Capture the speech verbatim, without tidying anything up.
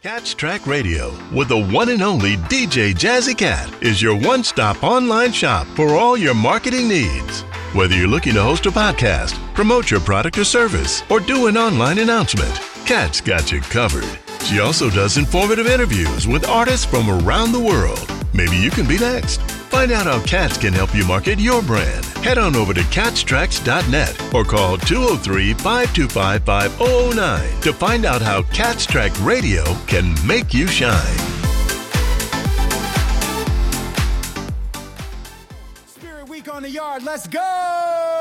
Cats Track Radio with the one and only D J Jazzy Cat is your one-stop online shop for all your marketing needs. Whether you're looking to host a podcast, promote your product or service, or do an online announcement, Cat's got you covered. She also does informative interviews with artists from around the world. Maybe you can be next. Find out how Cats can help you market your brand. Head on over to cats tracks dot net or call two oh three, five two five, five oh oh nine to find out how Cats Track Radio can make you shine. Spirit Week on the yard, let's go!